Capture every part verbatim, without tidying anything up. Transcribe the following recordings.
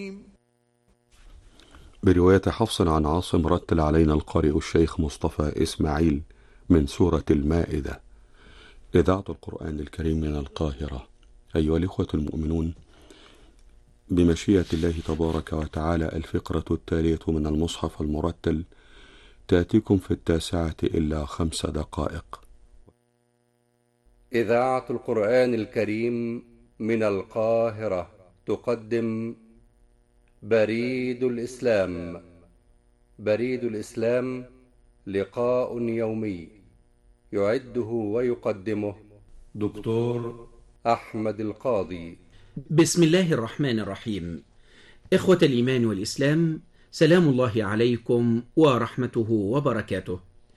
برواية حفص عن عاصم رتل علينا القارئ الشيخ مصطفى إسماعيل من سورة المائدة. إذاعة القرآن الكريم من القاهرة. أيها الإخوة المؤمنون، بمشيئة الله تبارك وتعالى الفقرة التالية من المصحف المرتل تأتيكم في التاسعة إلا خمس دقائق. إذاعة القرآن الكريم من القاهرة تقدم بريد الإسلام. بريد الإسلام لقاء يومي يعده ويقدمه دكتور أحمد القاضي. بسم الله الرحمن الرحيم. إخوة الإيمان والإسلام، سلام الله عليكم ورحمته وبركاته،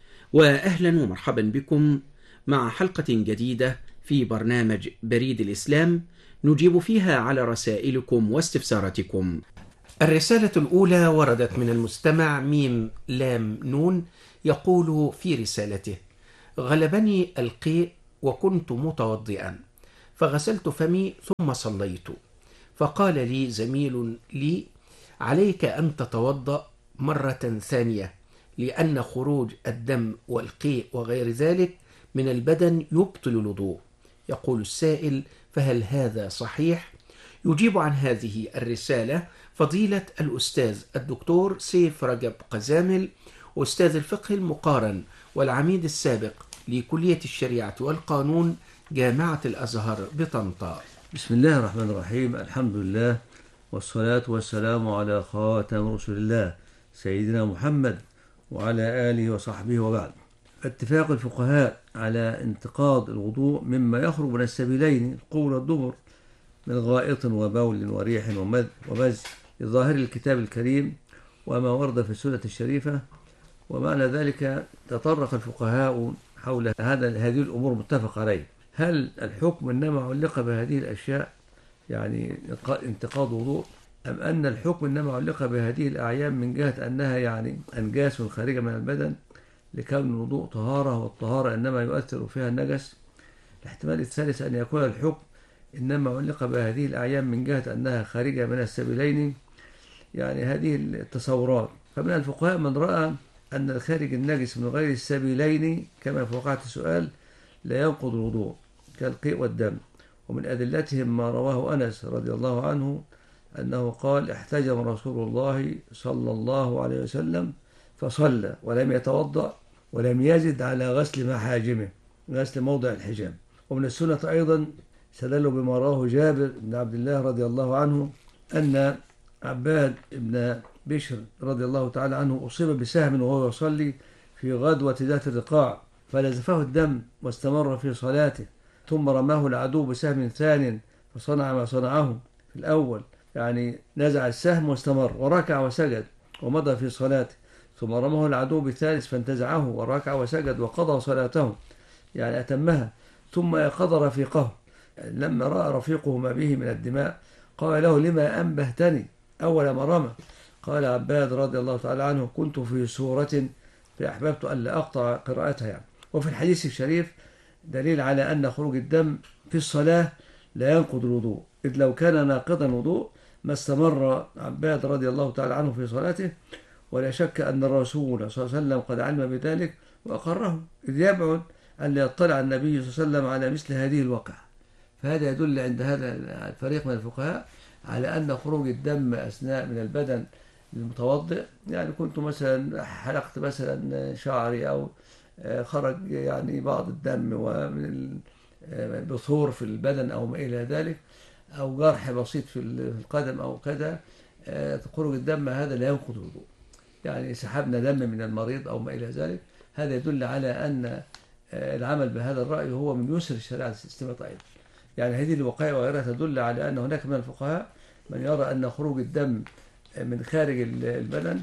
وأهلا ومرحبا بكم مع حلقة جديدة في برنامج بريد الإسلام نجيب فيها على رسائلكم واستفساراتكم. الرسالة الأولى وردت من المستمع ميم لام نون، يقول في رسالته: غلبني القيء وكنت متوضئا فغسلت فمي ثم صليت، فقال لي زميل لي: عليك أن تتوضأ مرة ثانية، لأن خروج الدم والقيء وغير ذلك من البدن يبطل الوضوء. يقول السائل: فهل هذا صحيح؟ يجيب عن هذه الرسالة فضيلة الأستاذ الدكتور سيف رجب قزامل، أستاذ الفقه المقارن والعميد السابق لكلية الشريعة والقانون جامعة الأزهر بطنطا. بسم الله الرحمن الرحيم. الحمد لله والصلاة والسلام على خاتم رسول الله سيدنا محمد وعلى آله وصحبه وبعد. اتفاق الفقهاء على انتقاض الوضوء مما يخرج من السبيلين القبل والدبر من غائط وبول وريح ومذ لظاهر الكتاب الكريم وما ورد في السنة الشريفة. ومعنى ذلك تطرق الفقهاء حول هذا هذه الأمور متفق عليه. هل الحكم إنما علق بهذه الأشياء، يعني انتقاض وضوء، أم أن الحكم إنما علق بهذه الأعيان من جهة أنها يعني أنجاس خارجة من البدن لكون الوضوء طهارة، والطهارة إنما يؤثر فيها النجس؟ الاحتمال الثالث أن يكون الحكم إنما علق بهذه الأعيان من جهة أنها خارجة من السبيلين، يعني هذه التصورات. فمن الفقهاء من رأى أن الخارج النجس من غير السبيلين كما في وقعة السؤال لا ينقض الوضوء كالقيء والدم. ومن أدلتهم ما رواه أنس رضي الله عنه أنه قال: احتجم رسول الله صلى الله عليه وسلم فصلى ولم يتوضأ ولم يزد على غسل محاجمه، غسل موضع الحجام. ومن السنة أيضا استدلوا بما رواه جابر بن عبد الله رضي الله عنه أن عباد بن بشر رضي الله تعالى عنه أصيب بسهم وهو يصلي في غدوة ذات الرقاع فنزفه الدم واستمر في صلاته، ثم رماه العدو بسهم ثان فصنع ما صنعه في الأول، يعني نزع السهم واستمر وركع وسجد ومضى في صلاته، ثم رماه العدو بالثالث فانتزعه وركع وسجد وقضى صلاته، يعني أتمها، ثم أيقظ رفيقه. لما رأى رفيقه ما به من الدماء قال له: لما أنبهتني أول ما رمى؟ قال عباد رضي الله تعالى عنه: كنت في سورة فأحببت أن لا أقطع قراءتها يعني. وفي الحديث الشريف دليل على أن خروج الدم في الصلاة لا ينقض الوضوء، إذ لو كان ناقضا الوضوء ما استمر عباد رضي الله تعالى عنه في صلاته، ولا شك أن الرسول صلى الله عليه وسلم قد علم بذلك وأقره، إذ يبعد أن يطلع النبي صلى الله عليه وسلم على مثل هذه الواقعة. فهذا يدل عند هذا الفريق من الفقهاء على أن خروج الدم أثناء من البدن للمتوضئ، يعني كنت مثلا حلقت مثلا شعري أو خرج يعني بعض الدم ومن البثور في البدن أو ما إلى ذلك، أو جرح بسيط في القدم أو كذا، خروج الدم هذا لا ينقض الوضوء، يعني سحبنا دم من المريض أو ما إلى ذلك. هذا يدل على أن العمل بهذا الرأي هو من يسر الشريعة الاستماط أيضا. يعني هذه الوقائع وغيرها تدل على أن هناك من الفقهاء من يرى أن خروج الدم من خارج البدن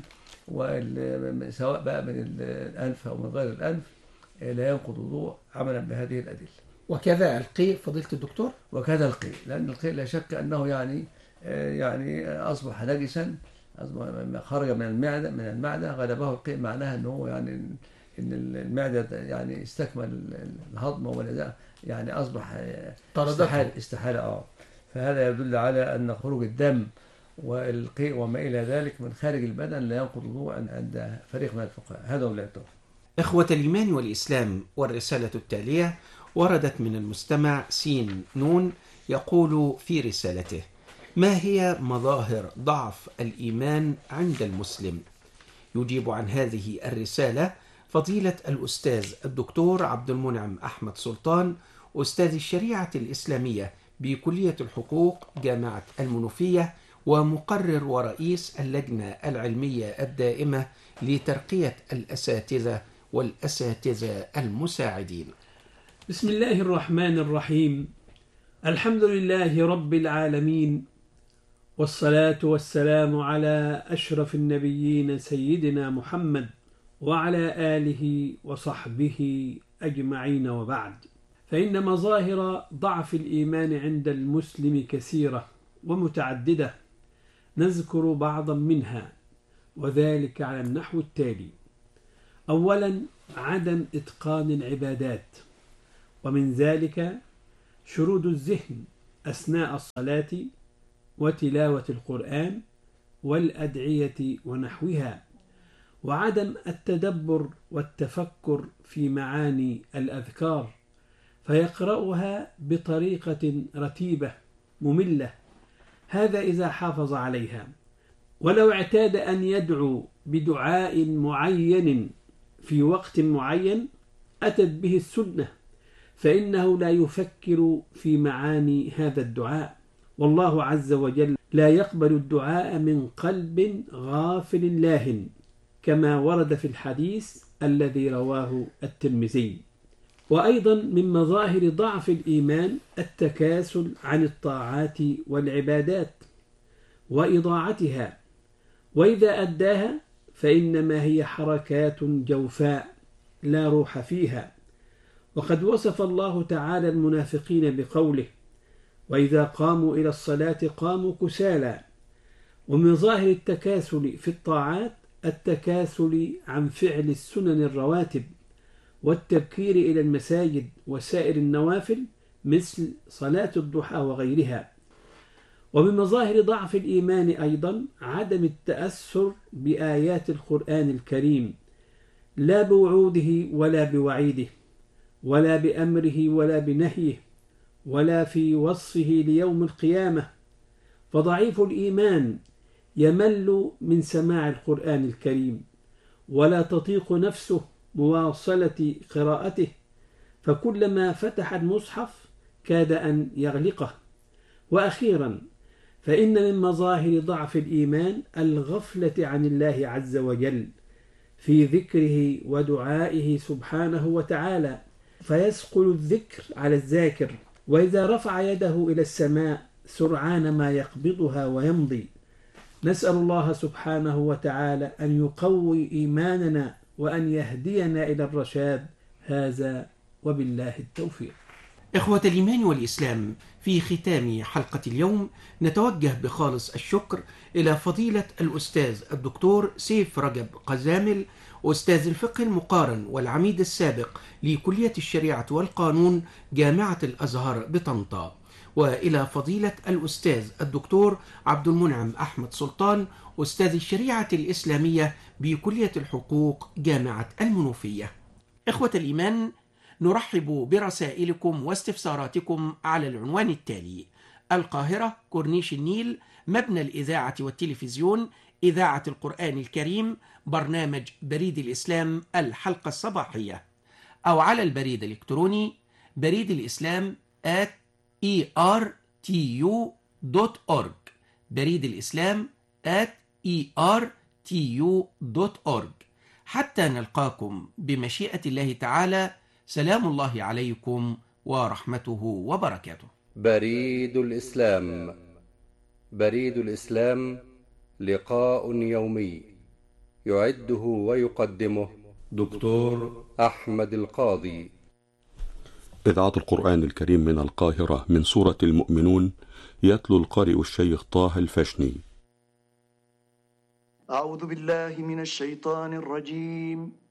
سواء بقى من الأنف أو من غير الأنف لا ينقض الوضوء عملا بهذه الأدلة. وكذا القيء فضيلة الدكتور؟ وكذا القيء، لأن القيء لا شك أنه يعني يعني أصبح نجسا، أصبح خرج من المعدة من المعدة غلبه القيء، معناها أنه يعني إن المعدة يعني استكمل الهضم ولا يعني أصبح استحالة استحالة آه فهذا يدل على أن خروج الدم والقيء وما إلى ذلك من خارج البدن لا ينقض الوضوء عند فريق من الفقهاء. هذا ولا التوفيق. إخوة الإيمان والإسلام، والرسالة التالية وردت من المستمع سين نون، يقول في رسالته: ما هي مظاهر ضعف الإيمان عند المسلم؟ يجيب عن هذه الرسالة فضيلة الأستاذ الدكتور عبد المنعم أحمد سلطان، أستاذ الشريعة الإسلامية بكلية الحقوق جامعة المنوفية، ومقرر ورئيس اللجنة العلمية الدائمة لترقية الأساتذة والأساتذة المساعدين. بسم الله الرحمن الرحيم. الحمد لله رب العالمين، والصلاة والسلام على أشرف النبيين سيدنا محمد وعلى آله وصحبه أجمعين، وبعد. فإن مظاهر ضعف الإيمان عند المسلم كثيرة ومتعددة، نذكر بعضا منها، وذلك على النحو التالي: أولا، عدم إتقان العبادات، ومن ذلك شرود الذهن أثناء الصلاة وتلاوة القرآن والأدعية ونحوها، وعدم التدبر والتفكر في معاني الأذكار، فيقرأها بطريقة رتيبة مملة، هذا إذا حافظ عليها. ولو اعتاد أن يدعو بدعاء معين في وقت معين أتت به السنة، فإنه لا يفكر في معاني هذا الدعاء، والله عز وجل لا يقبل الدعاء من قلب غافل لاهٍ، كما ورد في الحديث الذي رواه الترمذي. وأيضا من مظاهر ضعف الإيمان التكاسل عن الطاعات والعبادات وإضاعتها، وإذا أداها فإنما هي حركات جوفاء لا روح فيها. وقد وصف الله تعالى المنافقين بقوله: وإذا قاموا إلى الصلاة قاموا كسالى. ومن ظاهر التكاسل في الطاعات التكاسل عن فعل السنن الرواتب والتبكير إلى المساجد وسائر النوافل مثل صلاة الضحى وغيرها. ومن مظاهر ضعف الإيمان أيضا عدم التأثر بآيات القرآن الكريم، لا بوعوده ولا بوعيده، ولا بأمره ولا بنهيه، ولا في وصفه ليوم القيامة. فضعيف الإيمان يمل من سماع القرآن الكريم، ولا تطيق نفسه مواصلة قراءته، فكلما فتح المصحف كاد أن يغلقه. وأخيرا، فإن من مظاهر ضعف الإيمان الغفلة عن الله عز وجل في ذكره ودعائه سبحانه وتعالى، فيثقل الذكر على الذاكر، وإذا رفع يده إلى السماء سرعان ما يقبضها ويمضي. نسأل الله سبحانه وتعالى أن يقوي إيماننا وأن يهدينا إلى الرشاد. هذا وبالله التوفيق. إخوة الإيمان والإسلام، في ختام حلقة اليوم نتوجه بخالص الشكر إلى فضيلة الأستاذ الدكتور سيف رجب قزامل، أستاذ الفقه المقارن والعميد السابق لكلية الشريعة والقانون جامعة الأزهر بطنطا، وإلى فضيلة الأستاذ الدكتور عبد المنعم أحمد سلطان، أستاذ الشريعة الإسلامية بكلية الحقوق جامعة المنوفية. إخوة الإيمان، نرحب برسائلكم واستفساراتكم على العنوان التالي: القاهرة، كورنيش النيل، مبنى الإذاعة والتلفزيون، إذاعة القرآن الكريم، برنامج بريد الإسلام الحلقة الصباحية، أو على البريد الإلكتروني بريد الإسلام at إي آر تي يو دوت أورج، بريد الإسلام at إي آر تي يو دوت أورج. حتى نلقاكم بمشيئة الله تعالى، سلام الله عليكم ورحمته وبركاته. بريد الإسلام. بريد الإسلام لقاء يومي يعده ويقدمه دكتور أحمد القاضي. إذاعة القرآن الكريم من القاهرة، من سورة المؤمنون، يتلو القارئ الشيخ طه الفشني. أعوذ بالله من الشيطان الرجيم.